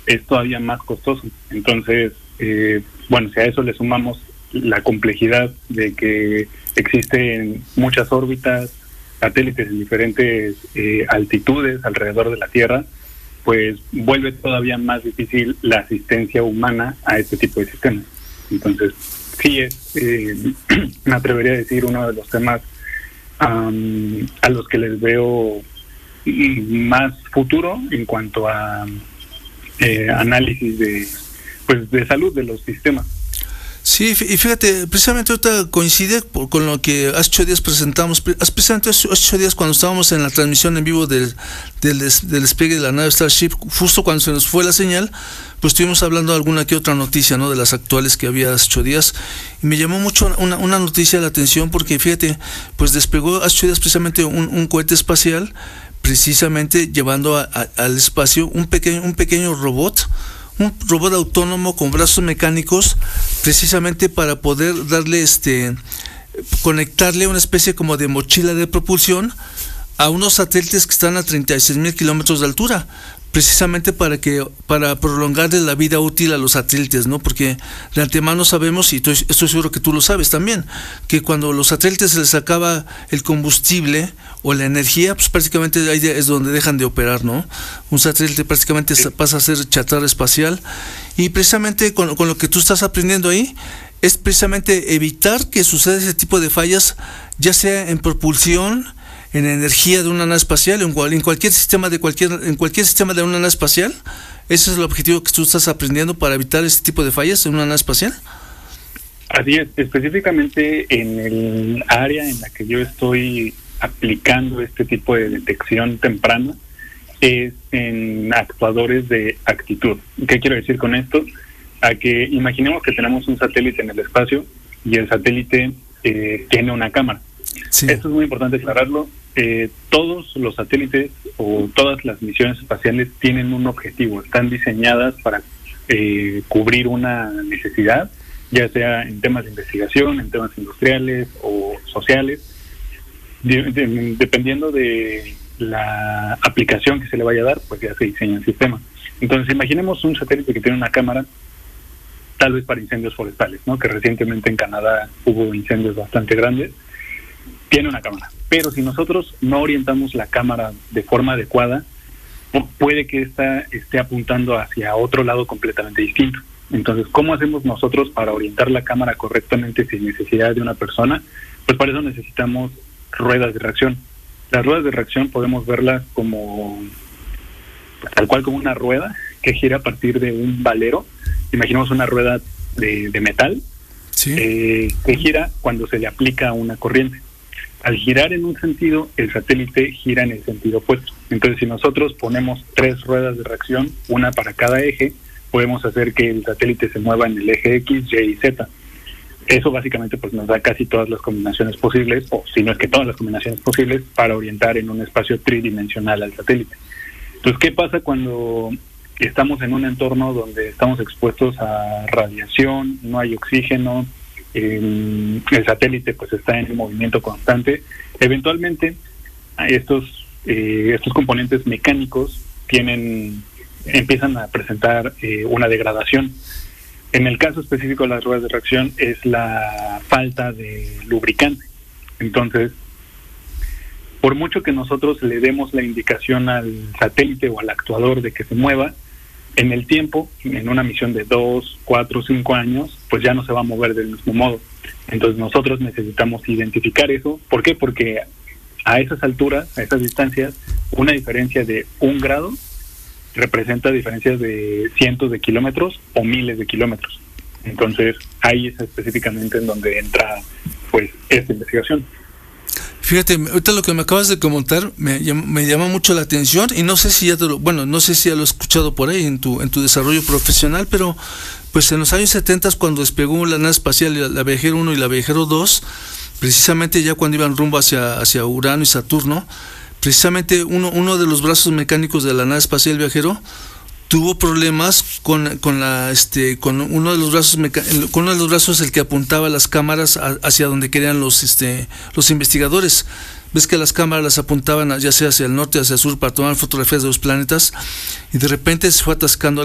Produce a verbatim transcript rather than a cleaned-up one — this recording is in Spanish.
es todavía más costoso. Entonces, eh, bueno, si a eso le sumamos la complejidad de que existen muchas órbitas, satélites en diferentes eh, altitudes alrededor de la Tierra, pues vuelve todavía más difícil la asistencia humana a este tipo de sistemas. Entonces, sí es, eh, me atrevería a decir, uno de los temas um, a los que les veo más futuro en cuanto a eh, análisis de, pues, de salud de los sistemas. Sí, y fíjate, precisamente ahorita coincide por, con lo que hace ocho días presentamos, precisamente hace ocho días cuando estábamos en la transmisión en vivo del, del, des, del despegue de la nave Starship, justo cuando se nos fue la señal, pues estuvimos hablando de alguna que otra noticia, ¿no?, de las actuales que había hace ocho días, y me llamó mucho una, una noticia la atención, porque fíjate, pues despegó hace ocho días precisamente un, un cohete espacial, precisamente llevando a, a, al espacio un pequeño, un pequeño robot, un robot autónomo con brazos mecánicos, precisamente para poder darle este conectarle una especie como de mochila de propulsión a unos satélites que están a treinta y seis mil kilómetros de altura, precisamente para que para prolongarle la vida útil a los satélites, ¿no? Porque de antemano sabemos, y estoy, estoy seguro que tú lo sabes también, que cuando los satélites se les acaba el combustible o la energía, pues prácticamente ahí es donde dejan de operar, ¿no? Un satélite prácticamente sí. pasa a ser chatarra espacial, y precisamente con, con lo que tú estás aprendiendo ahí es precisamente evitar que suceda ese tipo de fallas, ya sea en propulsión, en energía de una nave espacial, en, cual, en cualquier sistema de cualquier en cualquier sistema de una nave espacial. ¿Ese es el objetivo que tú estás aprendiendo para evitar ese tipo de fallas en una nave espacial? Así es, específicamente en el área en la que yo estoy aplicando este tipo de detección temprana es en actuadores de actitud. ¿Qué quiero decir con esto? A que imaginemos que tenemos un satélite en el espacio y el satélite eh, tiene una cámara. Sí. Esto es muy importante aclararlo. Eh, todos los satélites o todas las misiones espaciales tienen un objetivo, están diseñadas para eh, cubrir una necesidad, ya sea en temas de investigación, en temas industriales o sociales, de, de, dependiendo de la aplicación que se le vaya a dar, pues ya se diseña el sistema. Entonces, imaginemos un satélite que tiene una cámara, tal vez para incendios forestales, ¿no?, que recientemente en Canadá hubo incendios bastante grandes. Tiene una cámara, pero si nosotros no orientamos la cámara de forma adecuada, puede que ésta esté apuntando hacia otro lado completamente distinto. Entonces, ¿cómo hacemos nosotros para orientar la cámara correctamente sin necesidad de una persona? Pues para eso necesitamos ruedas de reacción. Las ruedas de reacción podemos verlas como, pues, tal cual como una rueda que gira a partir de un valero. Imaginemos una rueda de, de metal, ¿sí?, eh, que gira cuando se le aplica una corriente. Al girar en un sentido, el satélite gira en el sentido opuesto. Entonces, si nosotros ponemos tres ruedas de reacción, una para cada eje, podemos hacer que el satélite se mueva en el eje X, Y y Z. Eso básicamente pues nos da casi todas las combinaciones posibles, o si no es que todas las combinaciones posibles, para orientar en un espacio tridimensional al satélite. Entonces, ¿qué pasa cuando estamos en un entorno donde estamos expuestos a radiación, no hay oxígeno, el, el satélite pues está en movimiento constante? Eventualmente estos eh, estos componentes mecánicos tienen empiezan a presentar eh, una degradación. En el caso específico de las ruedas de reacción es la falta de lubricante. Entonces, por mucho que nosotros le demos la indicación al satélite o al actuador de que se mueva, en el tiempo, en una misión de dos, cuatro, cinco años, pues ya no se va a mover del mismo modo. Entonces nosotros necesitamos identificar eso. ¿Por qué? Porque a esas alturas, a esas distancias, una diferencia de un grado representa diferencias de cientos de kilómetros o miles de kilómetros. Entonces ahí es específicamente en donde entra pues esta investigación. Fíjate, ahorita lo que me acabas de comentar me llama, me llama mucho la atención, y no sé si ya te lo, bueno, no sé si ya lo he escuchado por ahí en tu en tu desarrollo profesional, pero pues en los años setenta, cuando despegó la nave espacial, la, la Viajero uno y la Viajero dos, precisamente ya cuando iban rumbo hacia hacia Urano y Saturno, precisamente uno uno de los brazos mecánicos de la nave espacial Viajero tuvo problemas con con la este con uno de los brazos meca- con uno de los brazos el que apuntaba las cámaras a, hacia donde querían los este los investigadores. Ves que las cámaras las apuntaban ya sea hacia el norte, hacia el sur, para tomar fotografías de los planetas, y de repente se fue atascando